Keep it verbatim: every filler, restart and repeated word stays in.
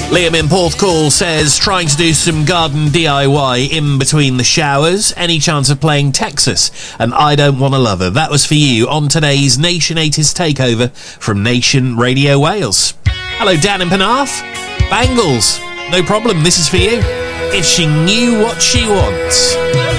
Liam in Porthcawl says, trying to do some garden D I Y in between the showers. Any chance of playing Texas? And I Don't Want to Love Her. That was for you on today's Nation eighties Takeover from Nation Radio Wales. Hello, Dan in Penarth. Bangles. No problem, this is for you. If She Knew What She Wants.